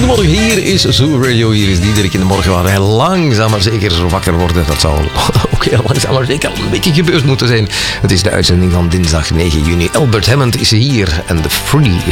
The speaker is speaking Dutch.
Goedemorgen, hier is Zoo Radio. Hier is Diederik in de morgen waar wij langzaam maar zeker wakker worden. Dat zal ook heel langzaam maar zeker al een beetje gebeurd moeten zijn. Het is de uitzending van dinsdag 9 juni. Albert Hammond is hier en The Free